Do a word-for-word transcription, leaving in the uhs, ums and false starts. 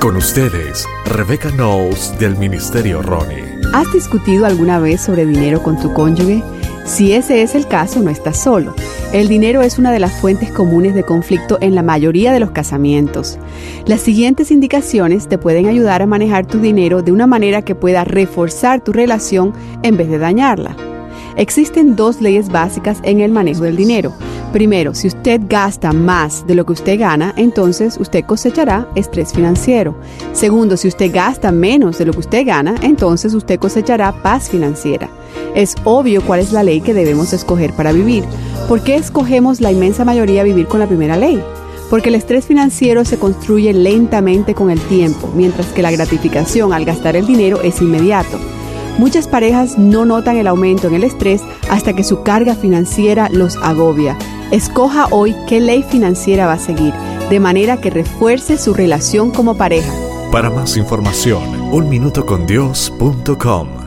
Con ustedes, Rebecca Knowles del Ministerio Ronnie. ¿Has discutido alguna vez sobre dinero con tu cónyuge? Si ese es el caso, no estás solo. El dinero es una de las fuentes comunes de conflicto en la mayoría de los casamientos. Las siguientes indicaciones te pueden ayudar a manejar tu dinero de una manera que pueda reforzar tu relación en vez de dañarla. Existen dos leyes básicas en el manejo del dinero. Primero, si usted gasta más de lo que usted gana, entonces usted cosechará estrés financiero. Segundo, si usted gasta menos de lo que usted gana, entonces usted cosechará paz financiera. Es obvio cuál es la ley que debemos escoger para vivir. ¿Por qué escogemos la inmensa mayoría vivir con la primera ley? Porque el estrés financiero se construye lentamente con el tiempo, mientras que la gratificación al gastar el dinero es inmediato. Muchas parejas no notan el aumento en el estrés hasta que su carga financiera los agobia. Escoja hoy qué ley financiera va a seguir, de manera que refuerce su relación como pareja. Para más información, un minuto con dios punto com.